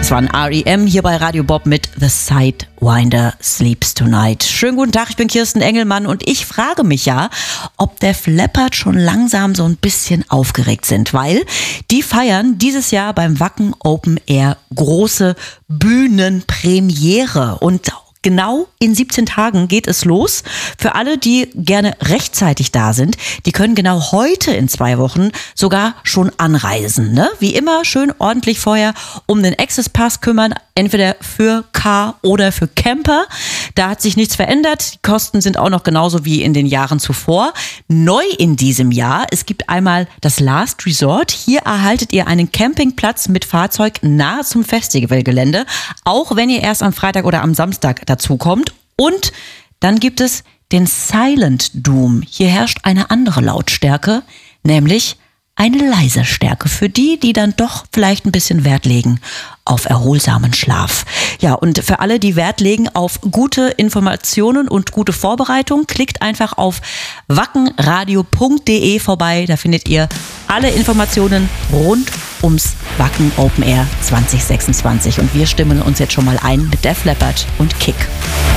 Das waren R.E.M. hier bei Radio Bob mit The Sidewinder Sleeps Tonight. Schönen guten Tag, ich bin Kirsten Engelmann und ich frage mich ja, ob Def Leppard schon langsam so ein bisschen aufgeregt sind, weil die feiern dieses Jahr beim Wacken Open Air große Bühnenpremiere und genau in 17 Tagen geht es los. Für alle, die gerne rechtzeitig da sind, die können genau heute in 2 Wochen sogar schon anreisen. Ne? Wie immer schön ordentlich vorher um den Access Pass kümmern, entweder für Car oder für Camper. Da hat sich nichts verändert. Die Kosten sind auch noch genauso wie in den Jahren zuvor. Neu in diesem Jahr, es gibt einmal das Last Resort. Hier erhaltet ihr einen Campingplatz mit Fahrzeug nahe zum Festivalgelände, auch wenn ihr erst am Freitag oder am Samstag dazu kommt. Und dann gibt es den Silent Doom. Hier herrscht eine andere Lautstärke, nämlich eine leise Stärke für die, die dann doch vielleicht ein bisschen Wert legen auf erholsamen Schlaf. Ja, und für alle, die Wert legen auf gute Informationen und gute Vorbereitung, klickt einfach auf wackenradio.de vorbei. Da findet ihr alle Informationen rund ums Wacken Open Air 2026. Und wir stimmen uns jetzt schon mal ein mit Def Leppard und Kick.